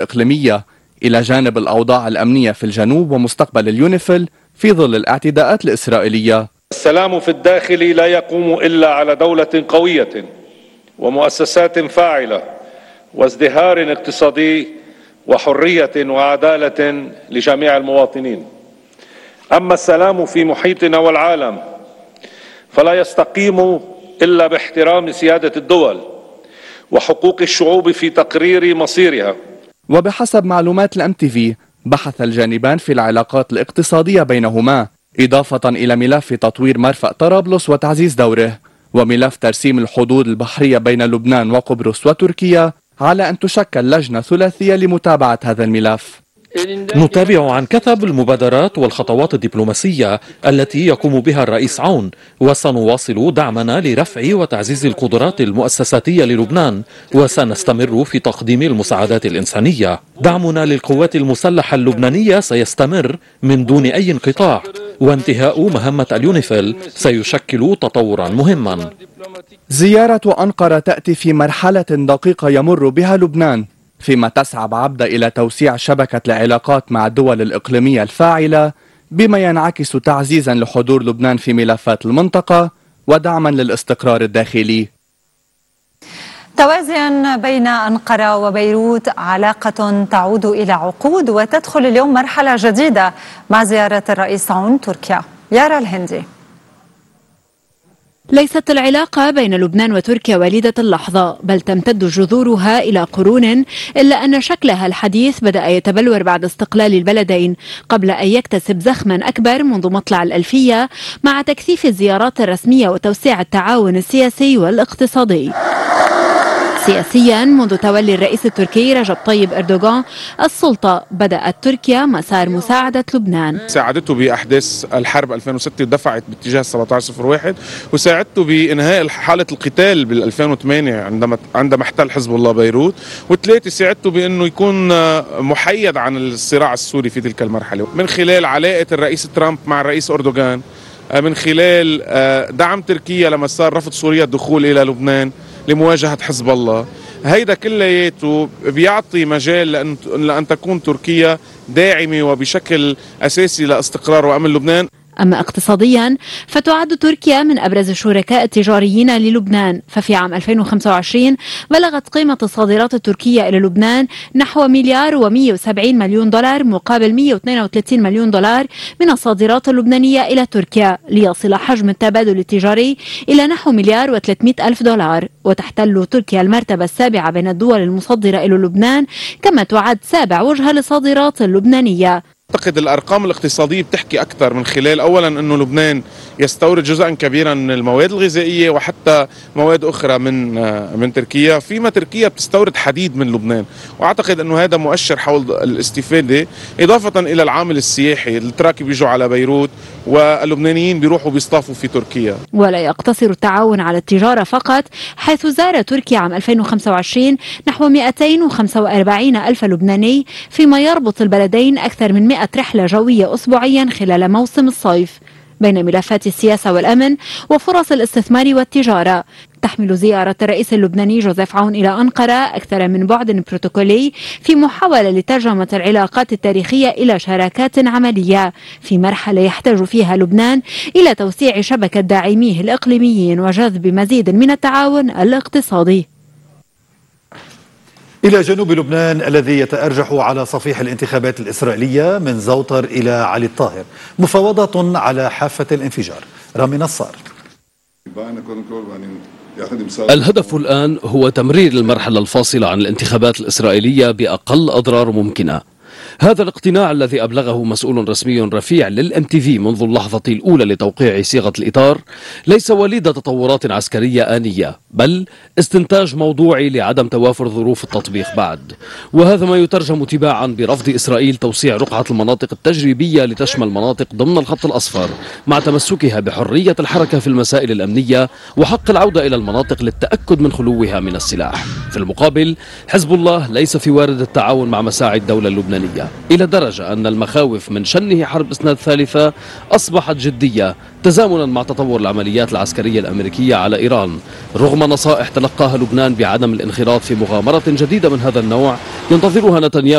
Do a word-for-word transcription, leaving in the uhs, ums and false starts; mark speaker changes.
Speaker 1: الإقليمية إلى جانب الأوضاع الأمنية في الجنوب ومستقبل اليونيفيل في ظل الاعتداءات الإسرائيلية.
Speaker 2: السلام في الداخل لا يقوم إلا على دولة قوية ومؤسسات فاعلة وازدهار اقتصادي وحرية وعدالة لجميع المواطنين. أما السلام في محيطنا والعالم فلا يستقيم إلا باحترام سيادة الدول وحقوق الشعوب في تقرير مصيرها.
Speaker 1: وبحسب معلومات الام تي في بحث الجانبان في العلاقات الاقتصادية بينهما، إضافة إلى ملف تطوير مرفأ طرابلس وتعزيز دوره، وملف ترسيم الحدود البحرية بين لبنان وقبرص وتركيا، على أن تشكل لجنة ثلاثية لمتابعة هذا الملف.
Speaker 3: نتابع عن كثب المبادرات والخطوات الدبلوماسية التي يقوم بها الرئيس عون، وسنواصل دعمنا لرفع وتعزيز القدرات المؤسساتية للبنان، وسنستمر في تقديم المساعدات الإنسانية. دعمنا للقوات المسلحة اللبنانية سيستمر من دون أي انقطاع، وانتهاء مهمة اليونيفيل سيشكل تطورا مهما.
Speaker 1: زيارة أنقرة تأتي في مرحلة دقيقة يمر بها لبنان، فيما تسعى بعبدة إلى توسيع شبكة العلاقات مع الدول الإقليمية الفاعلة، بما ينعكس تعزيزا لحضور لبنان في ملفات المنطقة ودعما للاستقرار الداخلي.
Speaker 4: توازيا بين أنقرة وبيروت، علاقة تعود إلى عقود وتدخل اليوم مرحلة جديدة مع زيارة الرئيس عون تركيا. يارا الهندي.
Speaker 5: ليست العلاقة بين لبنان وتركيا وليدة اللحظة، بل تمتد جذورها إلى قرون، إلا أن شكلها الحديث بدأ يتبلور بعد استقلال البلدين، قبل أن يكتسب زخما أكبر منذ مطلع الألفية مع تكثيف الزيارات الرسمية وتوسيع التعاون السياسي والاقتصادي. سياسيا، منذ تولي الرئيس التركي رجب طيب أردوغان السلطة، بدأت تركيا مسار مساعدة لبنان.
Speaker 6: ساعدته بأحداث الحرب ألفين وستة ودفعت باتجاه سبعة عشر صفر واحد، وساعدته بإنهاء حالة القتال بال ألفين وثمانية عندما عندما احتل حزب الله بيروت، وثلاثة ساعدته بأنه يكون محيد عن الصراع السوري في تلك المرحلة، من خلال علاقة الرئيس ترامب مع الرئيس أردوغان، من خلال دعم تركيا لما صار رفض سوريا الدخول إلى لبنان لمواجهة حزب الله. هيدا كلياته بيعطي مجال لأن, لأن تكون تركيا داعمة وبشكل أساسي لاستقرار وأمن لبنان.
Speaker 5: أما اقتصاديا، فتعد تركيا من أبرز الشركاء التجاريين للبنان، ففي عام ألفين وخمسة وعشرين بلغت قيمة الصادرات التركية إلى لبنان نحو مليار ومئة وسبعين مليون دولار مقابل مئة واثنين وثلاثين مليون دولار من الصادرات اللبنانية إلى تركيا، ليصل حجم التبادل التجاري إلى نحو مليار وثلاثمئة ألف دولار. وتحتل تركيا المرتبة السابعة بين الدول المصدرة إلى لبنان، كما تعد سابع وجهة للصادرات اللبنانية.
Speaker 6: أعتقد الأرقام الاقتصادية بتحكي أكثر، من خلال أولا أنه لبنان يستورد جزءا كبيرا من المواد الغذائية وحتى مواد أخرى من من تركيا، فيما تركيا بتستورد حديد من لبنان، وأعتقد أنه هذا مؤشر حول الاستفادة، إضافة إلى العامل السياحي. التراكي بيجوا على بيروت واللبنانيين بيروحوا بيصطافوا في تركيا.
Speaker 5: ولا يقتصر التعاون على التجارة فقط، حيث زار تركيا عام ألفين وخمسة وعشرين نحو مئتين وخمسة وأربعين ألف لبناني، فيما يربط البلدين أكثر من مئة رحلة جوية أسبوعيا خلال موسم الصيف. بين ملفات السياسة والأمن وفرص الاستثمار والتجارة، تحمل زيارة الرئيس اللبناني جوزيف عون إلى أنقرة أكثر من بعد بروتوكولي، في محاولة لترجمة العلاقات التاريخية إلى شراكات عملية، في مرحلة يحتاج فيها لبنان إلى توسيع شبكة داعميه الإقليميين وجذب مزيد من التعاون الاقتصادي.
Speaker 7: إلى جنوب لبنان الذي يتأرجح على صفيح الانتخابات الإسرائيلية من زوطر إلى علي الطاهر، مفاوضات على حافة الانفجار. رامي نصار.
Speaker 8: الهدف الآن هو تمرير المرحلة الفاصلة عن الانتخابات الإسرائيلية بأقل أضرار ممكنة. هذا الاقتناع الذي أبلغه مسؤول رسمي رفيع للام تي في منذ اللحظة الأولى لتوقيع صيغة الإطار ليس وليد تطورات عسكرية آنية، بل استنتاج موضوعي لعدم توافر ظروف التطبيق بعد، وهذا ما يترجم تباعا برفض إسرائيل توسيع رقعة المناطق التجريبية لتشمل مناطق ضمن الخط الأصفر، مع تمسكها بحرية الحركة في المسائل الأمنية وحق العودة إلى المناطق للتأكد من خلوها من السلاح. في المقابل، حزب الله ليس في وارد التعاون مع مساعي الدولة اللبنانية، إلى درجة أن المخاوف من شنه حرب إسناد ثالثة أصبحت جدية، تزامنا مع تطور العمليات العسكرية الأمريكية على إيران، رغم نصائح تلقاها لبنان بعدم الانخراط في مغامرة جديدة من هذا النوع ينتظرها نتنياهو